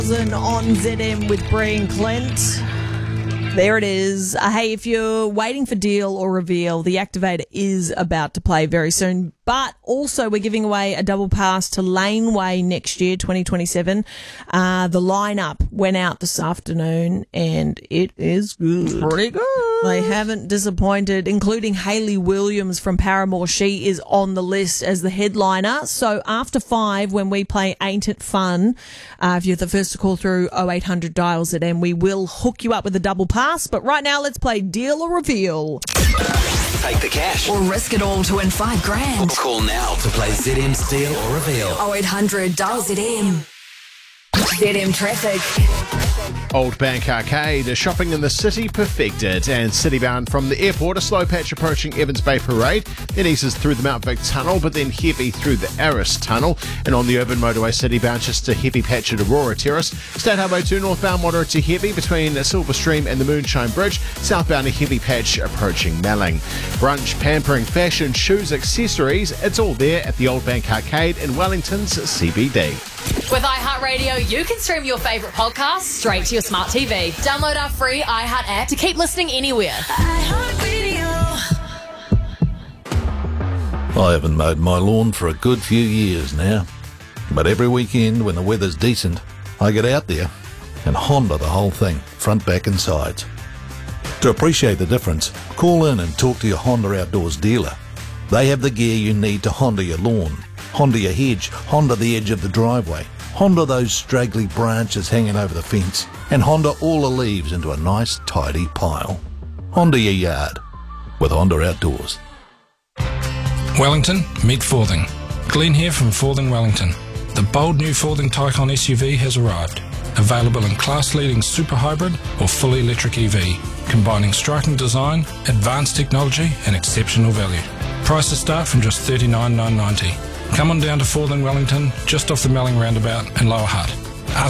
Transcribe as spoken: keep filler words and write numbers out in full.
On Z M with Brian Clint. There it is. Uh, hey, if you're waiting for deal or reveal, the activator is about to play very soon. But also we're giving away a double pass to Laneway next year, twenty twenty-seven. Uh, the lineup went out this afternoon and it is good. Pretty good. They haven't disappointed, including Hayley Williams from Paramore. She is on the list as the headliner. So after five, when we play Ain't It Fun, uh, if you're the first to call through oh eight hundred dial Z M, we will hook you up with a double pass. But right now, let's play Deal or Reveal. Take the cash. Or risk it all to win five grand. Call now to play Z M's Deal or Reveal. oh eight hundred dial Z M. Z M traffic. Old Bank Arcade, a shopping in the city perfected, and citybound from the airport, a slow patch approaching Evans Bay Parade, then eases through the Mount Vic Tunnel, but then heavy through the Aris Tunnel, and on the urban motorway citybound, just a heavy patch at Aurora Terrace. State Highway two northbound, moderate to heavy between Silverstream and the Moonshine Bridge, southbound a heavy patch approaching Melling. Brunch, pampering, fashion, shoes, accessories, it's all there at the Old Bank Arcade in Wellington's C B D. With iHeartRadio, you can stream your favourite podcasts straight to your smart T V. Download our free iHeart app to keep listening anywhere. I haven't mowed my lawn for a good few years now, but every weekend when the weather's decent, I get out there and Honda the whole thing, front, back and sides. To appreciate the difference, call in and talk to your Honda Outdoors dealer. They have the gear you need to Honda your lawn, Honda your hedge, Honda the edge of the driveway, Honda those straggly branches hanging over the fence, and Honda all the leaves into a nice tidy pile. Honda your yard with Honda Outdoors. Wellington, meet Forthing. Glenn here from Forthing Wellington. The bold new Forthing Taycan S U V has arrived. Available in class-leading super hybrid or fully electric E V, combining striking design, advanced technology and exceptional value. Prices start from just thirty-nine thousand nine hundred ninety. Come on down to Forthing Wellington, just off the Melling roundabout in Lower Hutt.